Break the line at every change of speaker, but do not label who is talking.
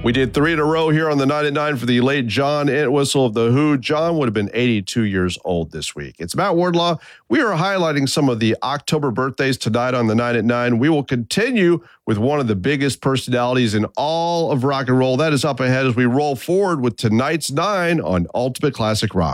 We did 3 in a row here on the 9 at 9 for the late John Entwistle of The Who. John would have been 82 years old this week. It's Matt Wardlaw. We are highlighting some of the October birthdays tonight on the 9 at 9. We will continue with one of the biggest personalities in all of rock and roll. That is up ahead as we roll forward with tonight's 9 on Ultimate Classic Rock.